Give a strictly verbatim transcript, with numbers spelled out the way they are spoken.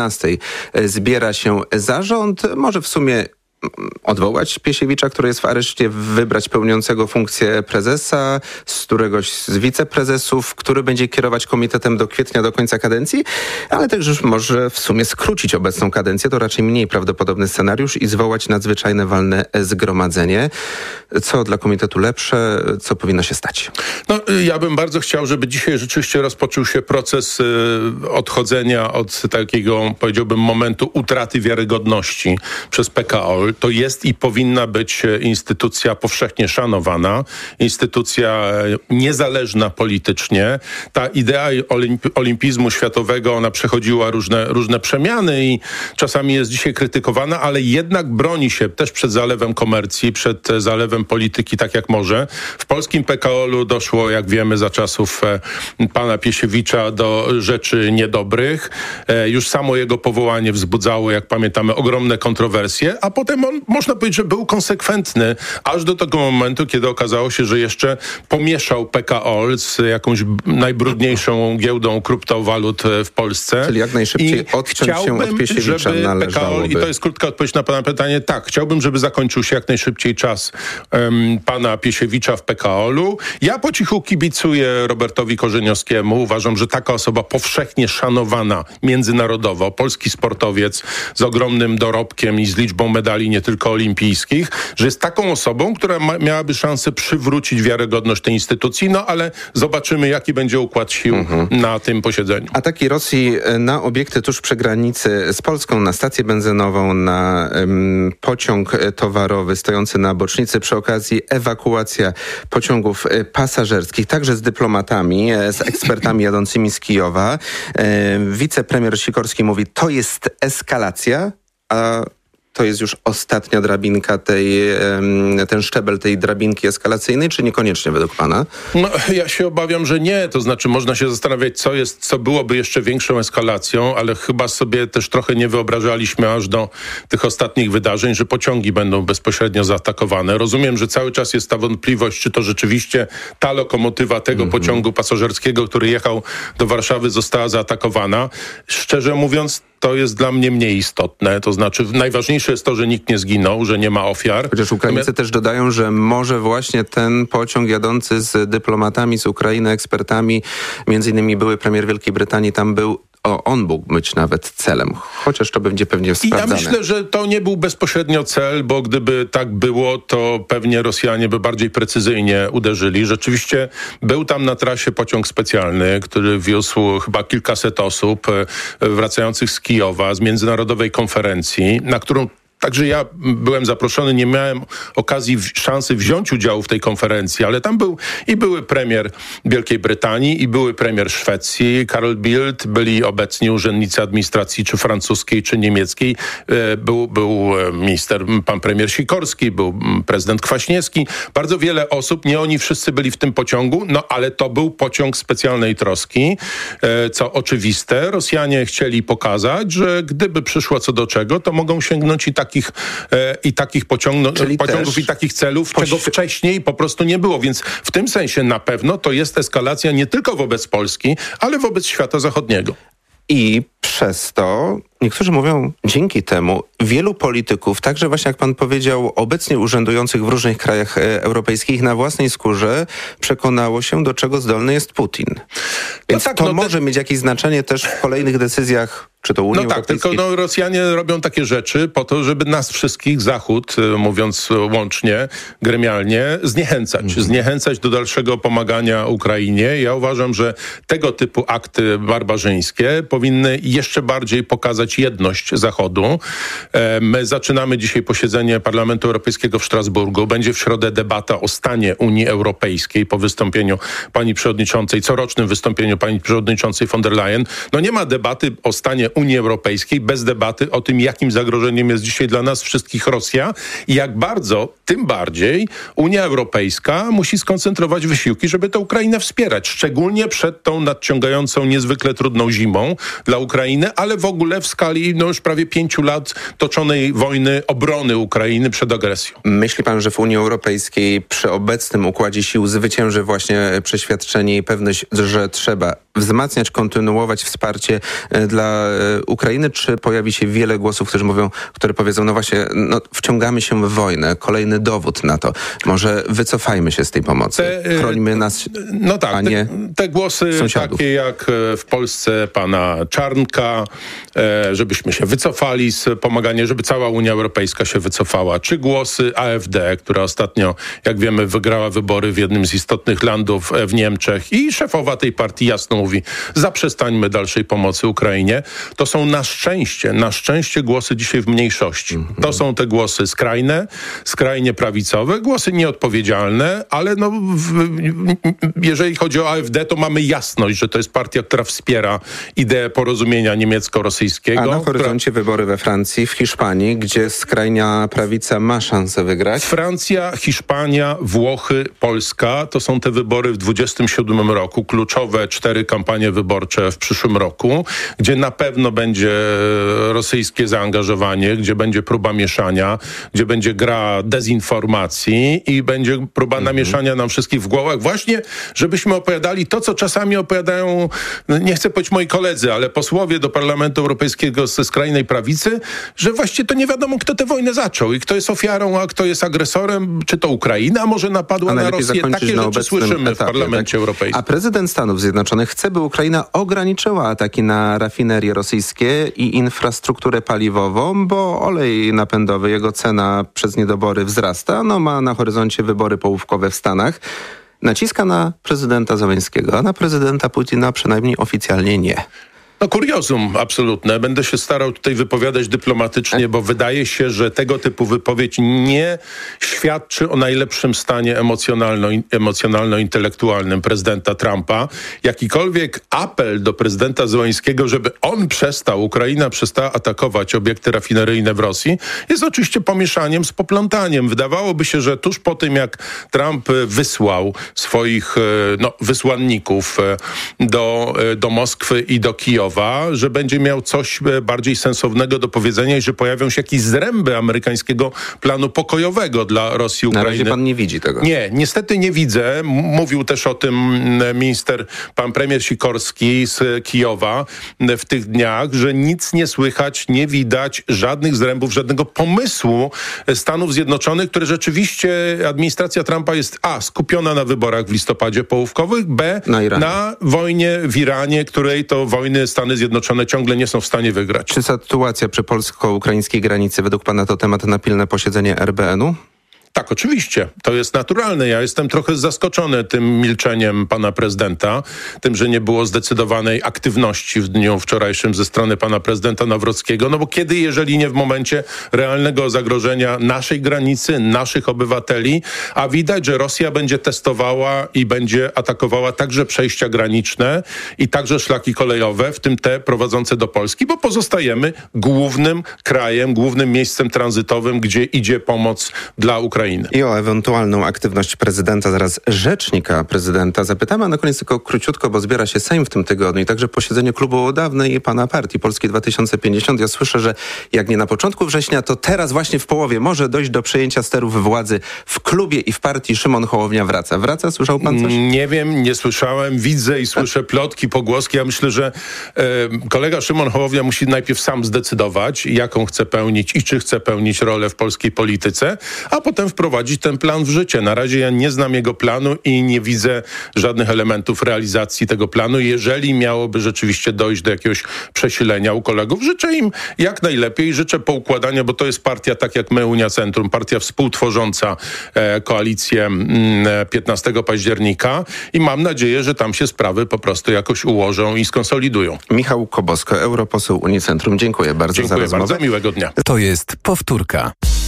zbiera się zarząd. Może w sumie odwołać Piesiewicza, który jest w areszcie, wybrać pełniącego funkcję prezesa, z któregoś z wiceprezesów, który będzie kierować komitetem do kwietnia, do końca kadencji, ale też już może w sumie skrócić obecną kadencję. To raczej mniej prawdopodobny scenariusz i zwołać nadzwyczajne walne zgromadzenie. Co dla komitetu lepsze? Co powinno się stać? No, ja bym bardzo chciał, żeby dzisiaj rzeczywiście rozpoczął się proces y, odchodzenia od takiego, powiedziałbym, momentu utraty wiarygodności przez P K O. To jest i powinna być instytucja powszechnie szanowana, instytucja niezależna politycznie. Ta idea olimp- olimpizmu światowego, ona przechodziła różne, różne przemiany i czasami jest dzisiaj krytykowana, ale jednak broni się też przed zalewem komercji, przed zalewem polityki tak jak może. W polskim P K O-u doszło, jak wiemy, za czasów e, pana Piesiewicza do rzeczy niedobrych. E, już samo jego powołanie wzbudzało, jak pamiętamy, ogromne kontrowersje, a potem on, można powiedzieć, że był konsekwentny aż do tego momentu, kiedy okazało się, że jeszcze pomieszał P K O z jakąś najbrudniejszą giełdą kryptowalut w Polsce. Czyli jak najszybciej I odciąć się od Piesiewicza należałoby. I to jest krótka odpowiedź na pana pytanie. Tak, chciałbym, żeby zakończył się jak najszybciej czas um, pana Piesiewicza w P K O-u. Ja po cichu kibicuję Robertowi Korzeniowskiemu. Uważam, że taka osoba powszechnie szanowana międzynarodowo, polski sportowiec z ogromnym dorobkiem i z liczbą medali nie tylko olimpijskich, że jest taką osobą, która ma, miałaby szansę przywrócić wiarygodność tej instytucji, no ale zobaczymy, jaki będzie układ sił mhm. na tym posiedzeniu. Ataki Rosji na obiekty tuż przy granicy z Polską, na stację benzynową, na um, pociąg towarowy stojący na bocznicy, przy okazji ewakuacja pociągów pasażerskich, także z dyplomatami, z ekspertami jadącymi z Kijowa. E, wicepremier Sikorski mówi, to jest eskalacja, a to jest już ostatnia drabinka, tej, ten szczebel tej drabinki eskalacyjnej, czy niekoniecznie według pana? No, ja się obawiam, że nie. To znaczy można się zastanawiać, co jest, co byłoby jeszcze większą eskalacją, ale chyba sobie też trochę nie wyobrażaliśmy aż do tych ostatnich wydarzeń, że pociągi będą bezpośrednio zaatakowane. Rozumiem, że cały czas jest ta wątpliwość, czy to rzeczywiście ta lokomotywa tego mm-hmm. pociągu pasażerskiego, który jechał do Warszawy, została zaatakowana. Szczerze mówiąc, to jest dla mnie mniej istotne. To znaczy najważniejsze jest to, że nikt nie zginął, że nie ma ofiar. Chociaż Ukraińcy Natomiast... też dodają, że może właśnie ten pociąg jadący z dyplomatami z Ukrainy, ekspertami, między innymi były premier Wielkiej Brytanii, tam był O, on mógł być nawet celem, chociaż to będzie pewnie sprawdzane. I ja myślę, że to nie był bezpośrednio cel, bo gdyby tak było, to pewnie Rosjanie by bardziej precyzyjnie uderzyli. Rzeczywiście był tam na trasie pociąg specjalny, który wiózł chyba kilkaset osób wracających z Kijowa, z międzynarodowej konferencji, na którą Także ja byłem zaproszony, nie miałem okazji, szansy wziąć udziału w tej konferencji, ale tam był i były premier Wielkiej Brytanii, i były premier Szwecji, Carl Bildt, byli obecni urzędnicy administracji czy francuskiej, czy niemieckiej. Był, był minister, pan premier Sikorski, był prezydent Kwaśniewski. Bardzo wiele osób, nie oni wszyscy byli w tym pociągu, no ale to był pociąg specjalnej troski, co oczywiste. Rosjanie chcieli pokazać, że gdyby przyszło co do czego, to mogą sięgnąć i tak Takich, e, i takich pociąg, pociągów i takich celów, poś... czego wcześniej po prostu nie było. Więc w tym sensie na pewno to jest eskalacja nie tylko wobec Polski, ale wobec świata zachodniego. I przez to, niektórzy mówią, dzięki temu wielu polityków, także właśnie jak pan powiedział, obecnie urzędujących w różnych krajach e, europejskich, na własnej skórze przekonało się, do czego zdolny jest Putin. Więc no tak, to no może te... mieć jakieś znaczenie też w kolejnych decyzjach, czy to Unii No tak, Europejskiej. tylko no, Rosjanie robią takie rzeczy po to, żeby nas wszystkich, Zachód, mówiąc łącznie, gremialnie, zniechęcać. Mhm. Zniechęcać do dalszego pomagania Ukrainie. Ja uważam, że tego typu akty barbarzyńskie powinny jeszcze bardziej pokazać jedność Zachodu. My zaczynamy dzisiaj posiedzenie Parlamentu Europejskiego w Strasburgu. Będzie w środę debata o stanie Unii Europejskiej po wystąpieniu pani przewodniczącej, corocznym wystąpieniu pani przewodniczącej von der Leyen. No nie ma debaty o stanie Unii Europejskiej bez debaty o tym, jakim zagrożeniem jest dzisiaj dla nas wszystkich Rosja i jak bardzo, tym bardziej Unia Europejska musi skoncentrować wysiłki, żeby tę Ukrainę wspierać. Szczególnie przed tą nadciągającą niezwykle trudną zimą dla Ukrainy, ale w ogóle w skali no już prawie pięciu lat toczonej wojny obrony Ukrainy przed agresją. Myśli pan, że w Unii Europejskiej przy obecnym układzie sił zwycięży właśnie przeświadczenie i pewność, że trzeba wzmacniać, kontynuować wsparcie dla Ukrainy, czy pojawi się wiele głosów, którzy mówią, które powiedzą, no właśnie, no, wciągamy się w wojnę, kolejny dowód na to. Może wycofajmy się z tej pomocy. Te, Chronimy nas, no tak, a nie te, te głosy sąsiadów. Takie jak w Polsce pana Czarnka, żebyśmy się wycofali z pomagania, żeby cała Unia Europejska się wycofała, czy głosy A F D, która ostatnio, jak wiemy, wygrała wybory w jednym z istotnych landów w Niemczech i szefowa tej partii jasno mówi, zaprzestańmy dalszej pomocy Ukrainie. To są na szczęście, na szczęście głosy dzisiaj w mniejszości. Mm-hmm. To są te głosy skrajne, skrajnie prawicowe, głosy nieodpowiedzialne, ale no, w, jeżeli chodzi o A F D, to mamy jasność, że to jest partia, która wspiera ideę porozumienia niemiecko-rosyjskiego. A na horyzoncie która... wybory we Francji, w Hiszpanii, gdzie skrajnia prawica ma szansę wygrać? Francja, Hiszpania, Włochy, Polska to są te wybory w dwudziestym siódmym roku, kluczowe cztery kampanie wyborcze w przyszłym roku, gdzie na pewno będzie rosyjskie zaangażowanie, gdzie będzie próba mieszania, gdzie będzie gra dezinformacji i będzie próba mhm. namieszania nam wszystkich w głowach właśnie, żebyśmy opowiadali to, co czasami opowiadają, nie chcę powiedzieć moi koledzy, ale posłowie do Parlamentu Europejskiego ze skrajnej prawicy, że właściwie to nie wiadomo, kto tę wojnę zaczął i kto jest ofiarą, a kto jest agresorem, czy to Ukraina może napadła na Rosję. Takie rzeczy na słyszymy etapie, w Parlamencie tak. Europejskim. A prezydent Stanów Zjednoczonych chce, by Ukraina ograniczyła ataki na rafinerie rosyjskie i infrastrukturę paliwową, bo olej napędowy, jego cena przez niedobory wzrasta. No ma na horyzoncie wybory połówkowe w Stanach. Naciska na prezydenta Zełenskiego, a na prezydenta Putina przynajmniej oficjalnie nie. No kuriozum absolutne. Będę się starał tutaj wypowiadać dyplomatycznie, bo wydaje się, że tego typu wypowiedź nie świadczy o najlepszym stanie emocjonalno- emocjonalno-intelektualnym prezydenta Trumpa. Jakikolwiek apel do prezydenta Zełenskiego, żeby on przestał, Ukraina przestała atakować obiekty rafineryjne w Rosji, jest oczywiście pomieszaniem z poplątaniem. Wydawałoby się, że tuż po tym, jak Trump wysłał swoich no, wysłanników do, do Moskwy i do Kijowa, że będzie miał coś bardziej sensownego do powiedzenia i że pojawią się jakieś zręby amerykańskiego planu pokojowego dla Rosji i Ukrainy. Na razie pan nie widzi tego. Nie, niestety nie widzę. Mówił też o tym minister, pan premier Sikorski z Kijowa w tych dniach, że nic nie słychać, nie widać żadnych zrębów, żadnego pomysłu Stanów Zjednoczonych, które rzeczywiście administracja Trumpa jest a. skupiona na wyborach w listopadzie połówkowych, b. na, na wojnie w Iranie, której to wojny Stany Zjednoczone ciągle nie są w stanie wygrać. Czy sytuacja przy polsko-ukraińskiej granicy według pana to temat na pilne posiedzenie R B N u? Tak, oczywiście. To jest naturalne. Ja jestem trochę zaskoczony tym milczeniem pana prezydenta, tym, że nie było zdecydowanej aktywności w dniu wczorajszym ze strony pana prezydenta Nawrockiego, no bo kiedy, jeżeli nie w momencie realnego zagrożenia naszej granicy, naszych obywateli, a widać, że Rosja będzie testowała i będzie atakowała także przejścia graniczne i także szlaki kolejowe, w tym te prowadzące do Polski, bo pozostajemy głównym krajem, głównym miejscem tranzytowym, gdzie idzie pomoc dla Ukrainy. I o ewentualną aktywność prezydenta, zaraz rzecznika prezydenta zapytamy, a na koniec tylko króciutko, bo zbiera się Sejm w tym tygodniu i także posiedzenie klubu dawnej pana partii Polski dwa tysiące pięćdziesiąt. Ja słyszę, że jak nie na początku września, to teraz właśnie w połowie może dojść do przejęcia sterów władzy w klubie i w partii. Szymon Hołownia wraca. Wraca? Słyszał pan coś? Nie wiem, nie słyszałem. Widzę i słyszę plotki, pogłoski. Ja myślę, że e, kolega Szymon Hołownia musi najpierw sam zdecydować, jaką chce pełnić i czy chce pełnić rolę w polskiej polityce, a potem wprowadzić ten plan w życie. Na razie ja nie znam jego planu i nie widzę żadnych elementów realizacji tego planu. Jeżeli miałoby rzeczywiście dojść do jakiegoś przesilenia u kolegów, życzę im jak najlepiej, życzę poukładania, bo to jest partia, tak jak my, Unia Centrum, partia współtworząca e, koalicję e, piętnastego października i mam nadzieję, że tam się sprawy po prostu jakoś ułożą i skonsolidują. Michał Kobosko, europoseł Unii Centrum. Dziękuję bardzo Dziękuję za rozmowę. Dziękuję bardzo, miłego dnia. To jest powtórka.